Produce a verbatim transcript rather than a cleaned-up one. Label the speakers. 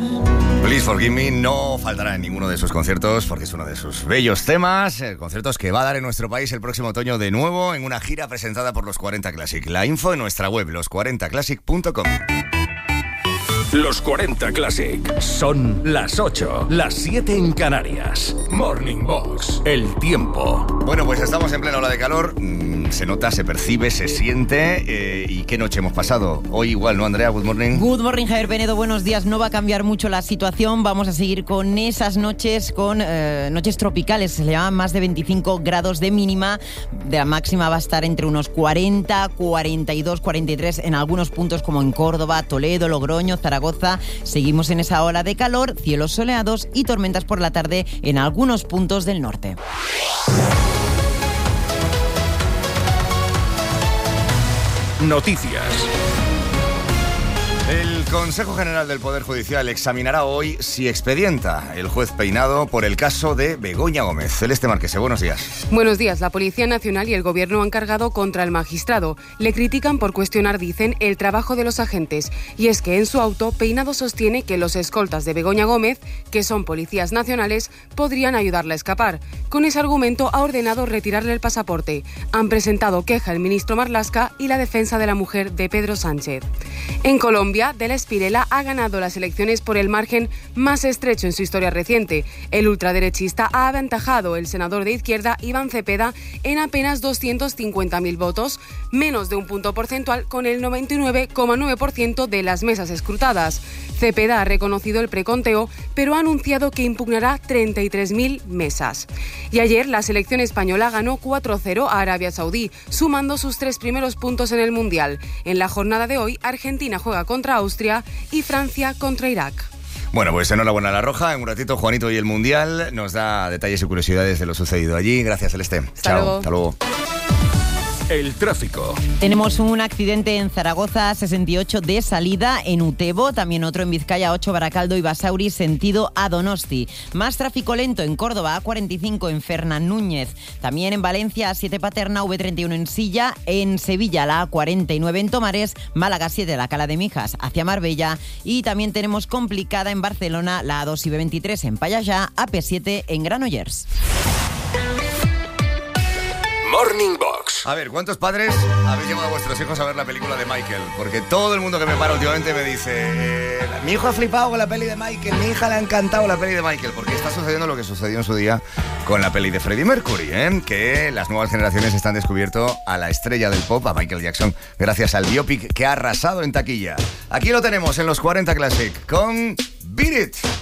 Speaker 1: Please Forgive Me no faltará en ninguno de sus conciertos porque es uno de sus bellos temas, eh, conciertos que va a dar en nuestro país el próximo otoño de nuevo en una gira presentada por los cuarenta Classic. La info en nuestra web, los cuarenta classic punto com.
Speaker 2: Los cuarenta Classic. Son las ocho, las siete en Canarias. Morning Box, el tiempo.
Speaker 1: Bueno, pues estamos en plena ola de calor. Mm, se nota, se percibe, se siente. Eh, ¿Y qué noche hemos pasado? Hoy igual, ¿no, Andrea? Good morning.
Speaker 3: Good morning, Javier Penedo. Buenos días. No va a cambiar mucho la situación. Vamos a seguir con esas noches, con eh, noches tropicales. Se le llaman más de veinticinco grados de mínima. De la máxima va a estar entre unos cuarenta, cuarenta y dos, cuarenta y tres en algunos puntos como en Córdoba, Toledo, Logroño, Zaragoza. Seguimos en esa ola de calor, cielos soleados y tormentas por la tarde en algunos puntos del norte.
Speaker 2: Noticias.
Speaker 1: El Consejo General del Poder Judicial examinará hoy si expedienta el juez Peinado por el caso de Begoña Gómez. Celeste Marquese, buenos días.
Speaker 4: Buenos días. La Policía Nacional y el Gobierno han cargado contra el magistrado. Le critican por cuestionar, dicen, el trabajo de los agentes. Y es que en su auto, Peinado sostiene que los escoltas de Begoña Gómez, que son policías nacionales, podrían ayudarla a escapar. Con ese argumento ha ordenado retirarle el pasaporte. Han presentado queja el ministro Marlaska y la defensa de la mujer de Pedro Sánchez. En Colombia, De la Espriella ha ganado las elecciones por el margen más estrecho en su historia reciente. El ultraderechista ha aventajado el senador de izquierda Iván Cepeda en apenas doscientos cincuenta mil votos, menos de un punto porcentual con el noventa y nueve coma nueve por ciento de las mesas escrutadas. Cepeda ha reconocido el preconteo, pero ha anunciado que impugnará treinta y tres mil mesas. Y ayer la selección española ganó cuatro cero a Arabia Saudí, sumando sus tres primeros puntos en el Mundial. En la jornada de hoy, Argentina juega contra Austria y Francia contra Irak.
Speaker 1: Bueno, pues enhorabuena a La Roja. En un ratito, Juanito y el Mundial nos da detalles y curiosidades de lo sucedido allí. Gracias, Celeste.
Speaker 4: Hasta
Speaker 1: Chao.
Speaker 4: luego.
Speaker 1: Hasta luego.
Speaker 2: El tráfico.
Speaker 3: Tenemos un accidente en Zaragoza, sesenta y ocho de salida, en Utebo, también otro en Vizcaya, ocho Baracaldo y Basauri, sentido a Donosti. Más tráfico lento en Córdoba, A cuarenta y cinco en Fernán Núñez. También en Valencia, A siete Paterna, V treinta y uno en Silla. En Sevilla, la A cuarenta y nueve en Tomares. Málaga siete, la Cala de Mijas, hacia Marbella. Y también tenemos complicada en Barcelona, la A dos y B veintitrés en Payallá, A P siete en Granollers.
Speaker 2: Morning Box.
Speaker 1: A ver, ¿cuántos padres habéis llevado a vuestros hijos a ver la película de Michael? Porque todo el mundo que me para últimamente me dice eh, mi hijo ha flipado con la peli de Michael, mi hija le ha encantado la peli de Michael, porque está sucediendo lo que sucedió en su día con la peli de Freddie Mercury, ¿eh? Que las nuevas generaciones están descubierto a la estrella del pop, a Michael Jackson, gracias al biopic que ha arrasado en taquilla. Aquí lo tenemos en los cuarenta Classic con Beat It.